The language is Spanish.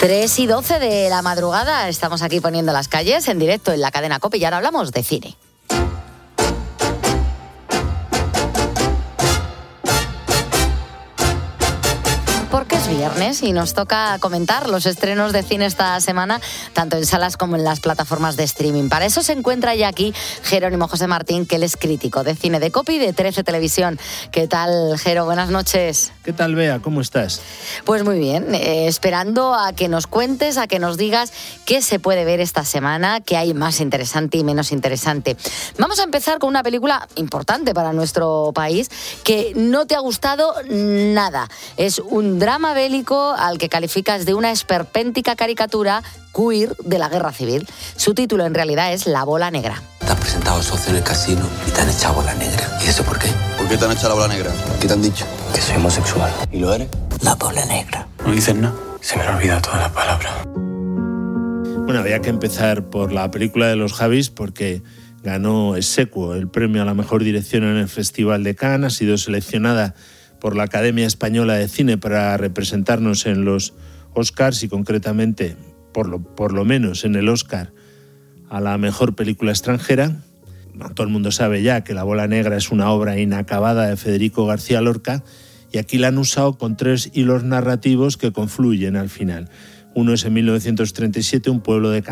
3:12 de la madrugada, estamos aquí poniendo las calles en directo en la cadena COPE y ahora hablamos de cine. Porque es viernes y nos toca comentar los estrenos de cine esta semana, tanto en salas como en las plataformas de streaming. Para eso se encuentra ya aquí Jerónimo José Martín, que él es crítico de cine de COPE y de 13 Televisión. ¿Qué tal, Jero? Buenas noches. ¿Qué tal, Bea? ¿Cómo estás? Pues muy bien, esperando a que nos cuentes, a que nos digas qué se puede ver esta semana, qué hay más interesante y menos interesante. Vamos a empezar con una película importante para nuestro país que no te ha gustado nada. Es un drama bélico al que calificas de una esperpéntica caricatura queer de la guerra civil. Su título en realidad es La bola negra. Te has presentado socio en el casino y te han echado bola negra. ¿Y eso por qué? ¿Por qué te han echado la bola negra? ¿Qué te han dicho? Que soy homosexual. ¿Y lo eres? La bola negra. ¿No dices nada? Se me han olvidado todas las palabras. Bueno, había que empezar por la película de los Javis porque ganó ex aequo el premio a la mejor dirección en el Festival de Cannes. Ha sido seleccionada por la Academia Española de Cine para representarnos en los Oscars y concretamente, por lo menos en el Oscar a la mejor película extranjera. Todo el mundo sabe ya que La bola negra es una obra inacabada de Federico García Lorca y aquí la han usado con 3 hilos narrativos que confluyen al final. Uno es en 1937, un pueblo de